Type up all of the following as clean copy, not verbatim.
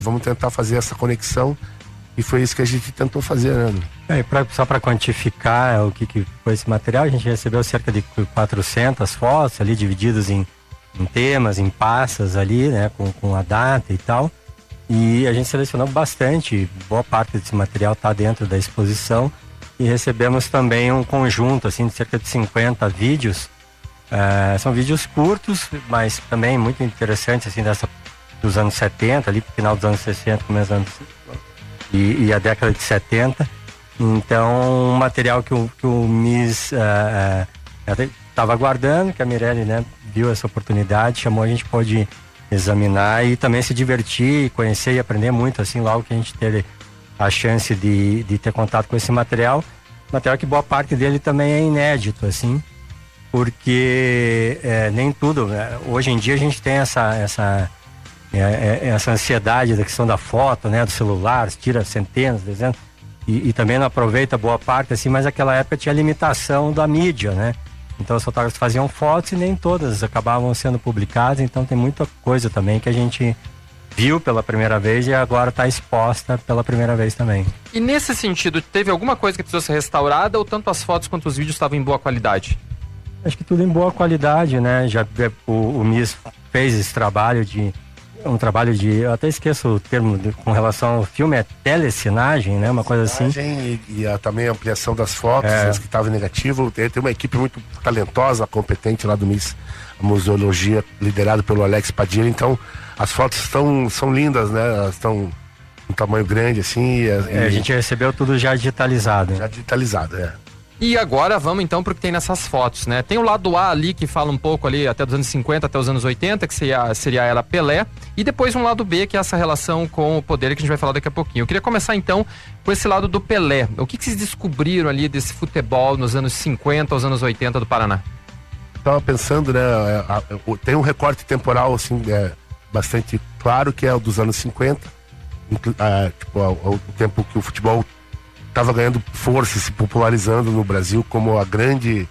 Vamos tentar fazer essa conexão, e foi isso que a gente tentou fazer, né? Só para quantificar o que foi esse material, a gente recebeu cerca de 400 fotos ali, divididas em temas, em pastas ali, né, com a data e tal. E a gente selecionou bastante, boa parte desse material está dentro da exposição. E recebemos também um conjunto assim, de cerca de 50 vídeos. São vídeos curtos, mas também muito interessantes, assim, dos anos 70, ali final dos anos 60, começo dos anos e a década de 70. Então, um material que o MIS estava aguardando, que a Mirelle, né, viu essa oportunidade, chamou, a gente pôde examinar e também se divertir, conhecer e aprender muito, assim, logo que a gente teve a chance de ter contato com esse material que boa parte dele também é inédito, assim, porque nem tudo, hoje em dia a gente tem essa ansiedade da questão da foto, né, do celular, tira centenas, dezenas, e também não aproveita boa parte, assim, mas naquela época tinha limitação da mídia, né? Então os fotógrafos faziam fotos e nem todas acabavam sendo publicadas, então tem muita coisa também que a gente viu pela primeira vez e agora está exposta pela primeira vez também. E nesse sentido, teve alguma coisa que precisou ser restaurada ou tanto as fotos quanto os vídeos estavam em boa qualidade? Acho que tudo em boa qualidade, né? Já o MIS fez esse trabalho eu até esqueço o termo com relação ao filme, é telecinagem, né? Uma coisa assim. E também a ampliação das fotos, as que estavam em negativo. Tem uma equipe muito talentosa, competente lá do MIS, a museologia, liderado pelo Alex Padilha. Então, as fotos são lindas, né? Elas estão um tamanho grande, assim. A gente recebeu tudo já digitalizado. Já digitalizado, E agora vamos então pro que tem nessas fotos, né? Tem o lado A ali que fala um pouco ali até dos anos 50 até os anos 80, que seria a era Pelé, e depois um lado B, que é essa relação com o poder que a gente vai falar daqui a pouquinho. Eu queria começar então com esse lado do Pelé. O que vocês descobriram ali desse futebol nos anos 50 aos anos 80 do Paraná? Estava pensando, né? Tem um recorte temporal assim, bastante claro, que é o dos anos 50, o tempo que o futebol estava ganhando força, se popularizando no Brasil como a grande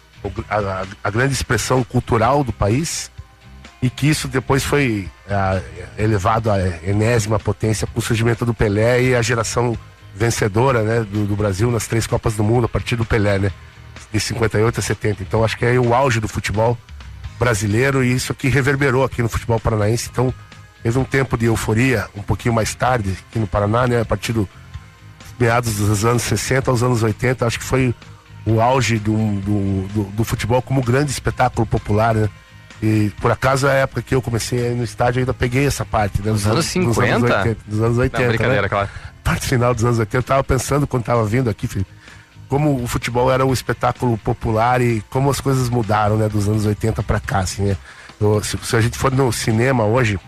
expressão cultural do país, e que isso depois foi elevado à enésima potência com o surgimento do Pelé e a geração vencedora, né, do Brasil nas 3 Copas do Mundo a partir do Pelé, né, de 58 a 70. Então acho que é o auge do futebol brasileiro, e isso aqui reverberou aqui no futebol paranaense. Então teve um tempo de euforia um pouquinho mais tarde aqui no Paraná, né, a partir meados dos anos 60 aos anos 80, acho que foi o auge do futebol como grande espetáculo popular, né? E por acaso a época que eu comecei a ir no estádio, eu ainda peguei essa parte, né? Dos anos 50? Dos anos 80. Não, brincadeira, né? claro. Parte final dos anos 80, eu tava pensando quando tava vindo aqui, filho, como o futebol era um espetáculo popular e como as coisas mudaram, né? Dos anos 80 pra cá, assim, né? Se a gente for no cinema hoje,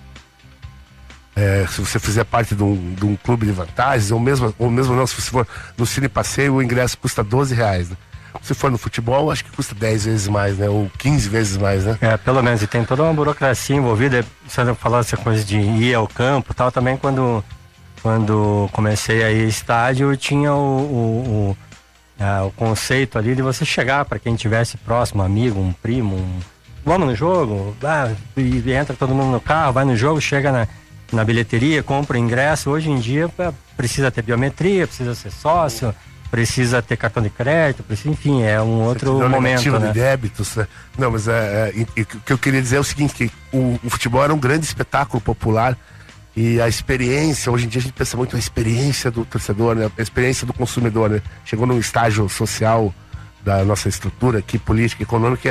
se você fizer parte de um clube de vantagens, ou mesmo não, se você for no Cine Passeio, o ingresso custa R$12, né? Se for no futebol, acho que custa 10 vezes mais, né? Ou 15 vezes mais, né? Pelo menos, e tem toda uma burocracia envolvida. Você falou essa coisa de ir ao campo e tal, também quando comecei a ir ao estádio, tinha o conceito ali de você chegar para quem estivesse próximo, um amigo, um primo, vamos no jogo, e entra todo mundo no carro, vai no jogo, chega na bilheteria, compra o ingresso. Hoje em dia precisa ter biometria, precisa ser sócio, precisa ter cartão de crédito, enfim, é um outro momento, né? De débitos, né? Não, mas o que eu queria dizer é o seguinte, que o futebol era um grande espetáculo popular, e a experiência, hoje em dia a gente pensa muito na experiência do torcedor, né? A experiência do consumidor, né? Chegou num estágio social da nossa estrutura aqui, política, econômica,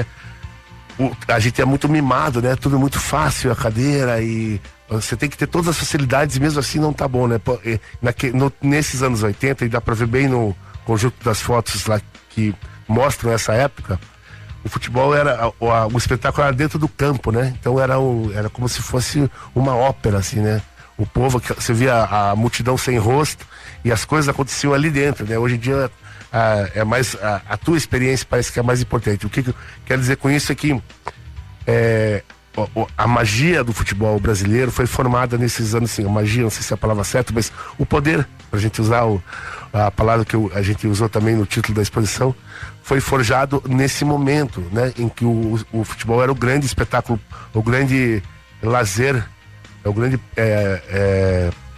a gente é muito mimado, né? Tudo muito fácil, a cadeira, e você tem que ter todas as facilidades, e mesmo assim não tá bom, né? Nesses anos 80, e dá pra ver bem no conjunto das fotos lá que mostram essa época, o futebol o espetáculo era dentro do campo, né? Então era como se fosse uma ópera, assim, né? O povo, você via a multidão sem rosto, e as coisas aconteciam ali dentro, né? Hoje em dia é mais a tua experiência parece que é mais importante. O que eu quero dizer com isso é que a magia do futebol brasileiro foi formada nesses anos, assim, a magia, não sei se é a palavra certa, mas o poder, pra gente usar a palavra que a gente usou também no título da exposição, foi forjado nesse momento, né, em que o futebol era o grande espetáculo, o grande lazer é o grande